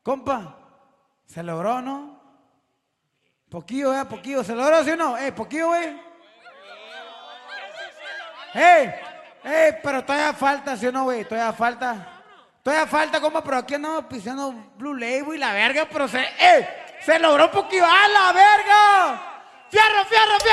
Compa, ¿se logró, no? Poquillo, poquillo. ¿Se logró, sí o no? Poquillo, güey. Pero todavía falta, ¿sí o no, güey? Todavía falta. Todavía falta, compa, pero aquí andamos pisando Blue Label y la verga, pero se logró poquillo. ¡A la verga! ¡Fierro, fierro, fierro!